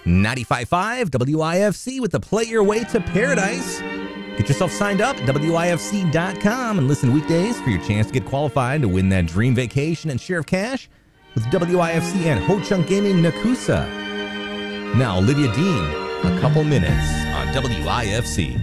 95.5 WIFC with the Play Your Way to Paradise. Get yourself signed up at WIFC.com and listen weekdays for your chance to get qualified to win that dream vacation and share of cash with WIFC and Ho Chunk Gaming Nakusa. Now, Olivia Dean, a couple minutes on WIFC.